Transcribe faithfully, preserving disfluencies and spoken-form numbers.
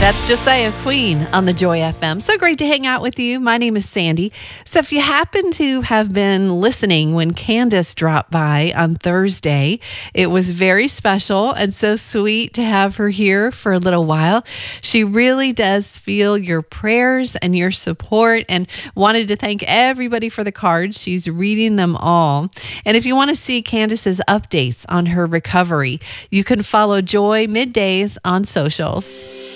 That's Josiah Queen on the Joy F M. So great to hang out with you. My name is Sandy. So if you happen to have been listening when Candace dropped by on Thursday, it was very special and so sweet to have her here for a little while. She really does feel your prayers and your support, and wanted to thank everybody for the cards. She's reading them all. And if you want to see Candace's updates on her recovery, you can follow Joy Middays on socials.